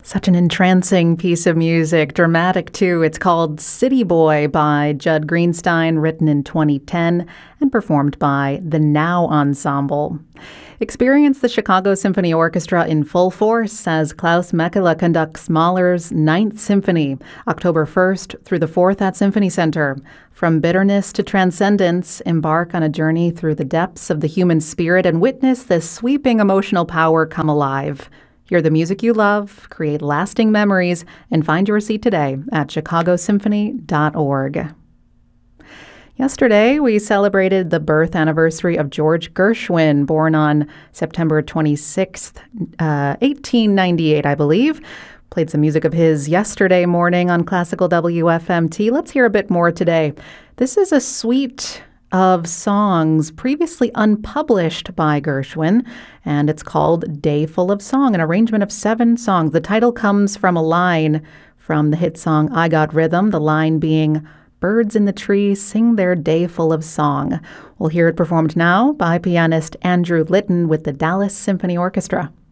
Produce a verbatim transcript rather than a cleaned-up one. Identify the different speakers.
Speaker 1: Such an entrancing piece of music, dramatic too. It's called City Boy by Judd Greenstein, written in twenty ten and performed by the Now Ensemble. Experience the Chicago Symphony Orchestra in full force as Klaus Mekele conducts Mahler's Ninth Symphony, October first through the fourth at Symphony Center. From bitterness to transcendence, embark on a journey through the depths of the human spirit and witness the sweeping emotional power come alive. Hear the music you love, create lasting memories, and find your seat today at chicago symphony dot org. Yesterday, we celebrated the birth anniversary of George Gershwin, born on September twenty-sixth, uh, eighteen ninety-eight, I believe. Played some music of his yesterday morning on Classical W F M T. Let's hear a bit more today. This is a suite of songs previously unpublished by Gershwin, and it's called Day Full of Song, an arrangement of seven songs. The title comes from a line from the hit song I Got Rhythm, the line being, "Birds in the trees sing their day full of song." We'll hear it performed now by pianist Andrew Litton with the Dallas Symphony Orchestra.